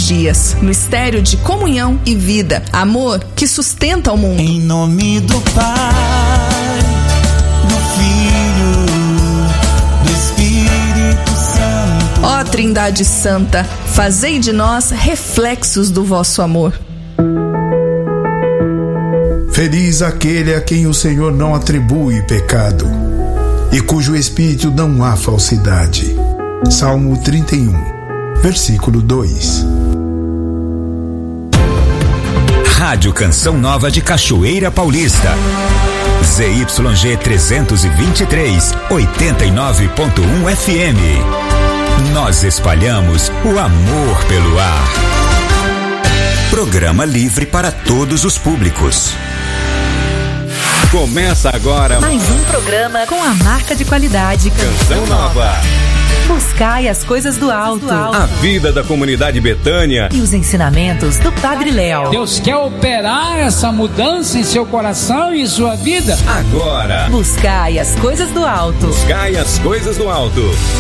dias. Mistério de comunhão e vida. Amor que sustenta o mundo. Em nome do Pai, do Filho, do Espírito Santo. Ó Trindade Santa, fazei de nós reflexos do vosso amor. Feliz aquele a quem o Senhor não atribui pecado e cujo espírito não há falsidade. Salmo 31, versículo 2. Rádio Canção Nova de Cachoeira Paulista. ZYG 323, 89.1 FM. Nós espalhamos o amor pelo ar. Programa livre para todos os públicos. Começa agora mais um programa com a marca de qualidade Canção Nova. Buscai as coisas do alto. A vida da comunidade Betânia e os ensinamentos do Padre Léo. Deus quer operar essa mudança em seu coração e em sua vida. Agora. Buscai as coisas do alto. Buscai as coisas do alto.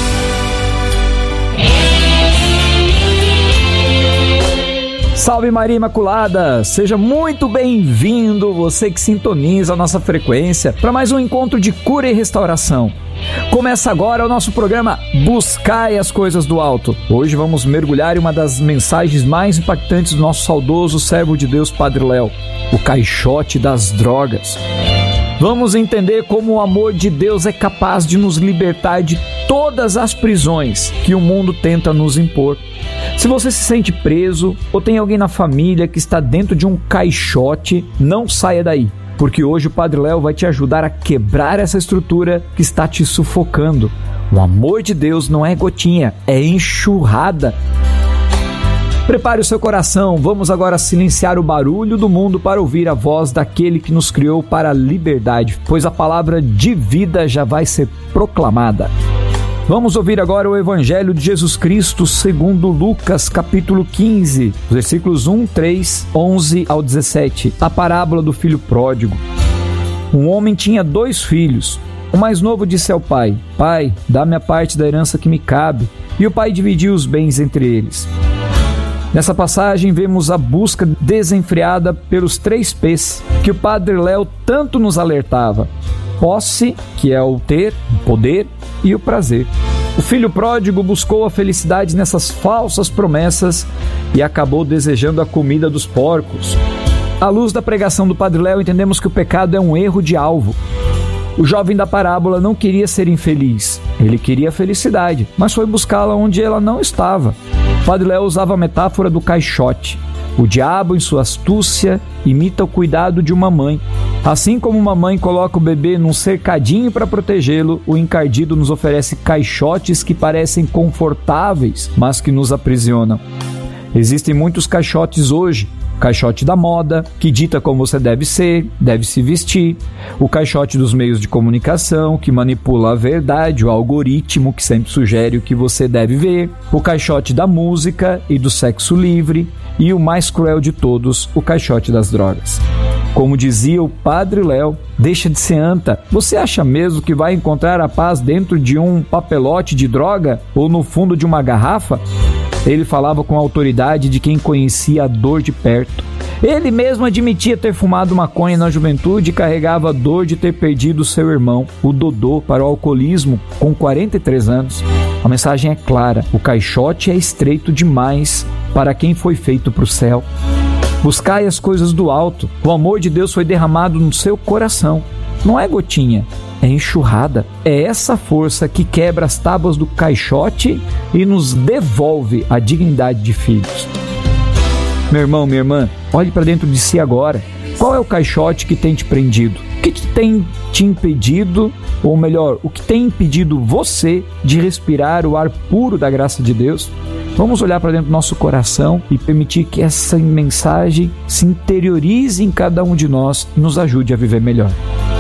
Salve Maria Imaculada, seja muito bem-vindo, você que sintoniza a nossa frequência, para mais um encontro de cura e restauração. Começa agora o nosso programa Buscai as Coisas do Alto. Hoje vamos mergulhar em uma das mensagens mais impactantes do nosso saudoso servo de Deus, Padre Léo, o caixote das drogas. Vamos entender como o amor de Deus é capaz de nos libertar de todas as prisões que o mundo tenta nos impor. Se você se sente preso ou tem alguém na família que está dentro de um caixote, não saia daí, porque hoje o Padre Léo vai te ajudar a quebrar essa estrutura que está te sufocando. O amor de Deus não é gotinha, é enxurrada. Prepare o seu coração, vamos agora silenciar o barulho do mundo para ouvir a voz daquele que nos criou para a liberdade, pois a palavra de vida já vai ser proclamada. Vamos ouvir agora o Evangelho de Jesus Cristo segundo Lucas, capítulo 15, versículos 1, 3, 11 ao 17, a parábola do filho pródigo. Um homem tinha 2 filhos. O mais novo disse ao pai: Pai, dá-me a parte da herança que me cabe. E o pai dividiu os bens entre eles. Nessa passagem vemos a busca desenfreada pelos 3 P's que o Padre Léo tanto nos alertava. Posse, que é o ter, o poder e o prazer. O filho pródigo buscou a felicidade nessas falsas promessas e acabou desejando a comida dos porcos. À luz da pregação do Padre Léo, entendemos que o pecado é um erro de alvo. O jovem da parábola não queria ser infeliz, ele queria a felicidade, mas foi buscá-la onde ela não estava. O Padre Léo usava a metáfora do caixote. O diabo, em sua astúcia, imita o cuidado de uma mãe. Assim como uma mãe coloca o bebê num cercadinho para protegê-lo, o encardido nos oferece caixotes que parecem confortáveis, mas que nos aprisionam. Existem muitos caixotes hoje. O caixote da moda, que dita como você deve ser, deve se vestir. O caixote dos meios de comunicação, que manipula a verdade, o algoritmo que sempre sugere o que você deve ver. O caixote da música e do sexo livre. E o mais cruel de todos, o caixote das drogas. Como dizia o Padre Léo, deixa de ser anta. Você acha mesmo que vai encontrar a paz dentro de um papelote de droga ou no fundo de uma garrafa? Ele falava com a autoridade de quem conhecia a dor de perto. Ele mesmo admitia ter fumado maconha na juventude e carregava a dor de ter perdido seu irmão, o Dodô, para o alcoolismo com 43 anos. A mensagem é clara: o caixote é estreito demais para quem foi feito para o céu. Buscai as coisas do alto. O amor de Deus foi derramado no seu coração. Não é gotinha, é enxurrada. É essa força que quebra as tábuas do caixote e nos devolve a dignidade de filhos. Meu irmão, minha irmã, olhe para dentro de si agora. Qual é o caixote que tem te prendido? O que tem te impedido, ou melhor, o que tem impedido você de respirar o ar puro da graça de Deus? Vamos olhar para dentro do nosso coração e permitir que essa mensagem se interiorize em cada um de nós e nos ajude a viver melhor.